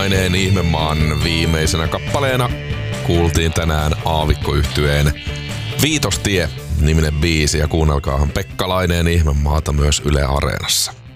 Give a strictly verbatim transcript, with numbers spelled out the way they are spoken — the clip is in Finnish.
Laineen ihmemaan viimeisenä kappaleena kuultiin tänään Aavikko-yhtyeen Viitostie -niminen biisi ja kuunnelkaahan Pekka Laineen ihmemaata myös Yle Areenassa.